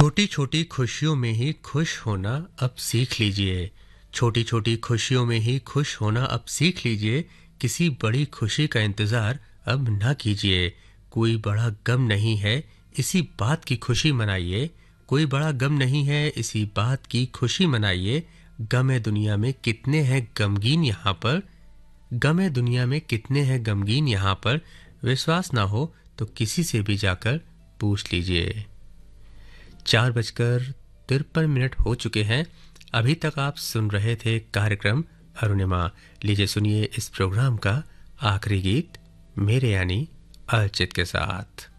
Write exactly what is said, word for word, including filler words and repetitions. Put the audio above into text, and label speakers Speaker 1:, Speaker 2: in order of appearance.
Speaker 1: छोटी छोटी खुशियों में ही खुश होना अब सीख लीजिए। छोटी छोटी खुशियों में ही खुश होना अब सीख लीजिए। किसी बड़ी खुशी का इंतज़ार अब ना कीजिए। कोई बड़ा गम नहीं है, इसी बात की खुशी मनाइए। कोई बड़ा गम नहीं है, इसी बात की खुशी मनाइए। गम है दुनिया में कितने हैं गमगीन यहाँ पर, गम है दुनिया में कितने हैं गमगीन यहाँ पर। विश्वास ना हो तो किसी से भी जाकर पूछ लीजिए। चार बजकर तिरपन मिनट हो चुके हैं। अभी तक आप सुन रहे थे कार्यक्रम अरुणिमा। लीजिए सुनिए इस प्रोग्राम का आखिरी गीत मेरे यानी अर्चित के साथ।